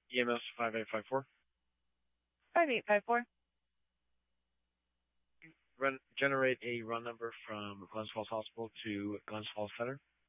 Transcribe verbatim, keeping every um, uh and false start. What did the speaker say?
E M S five eight five four. Five eight five four. Run generate a run number from Glens Falls Hospital to Glens Falls Center.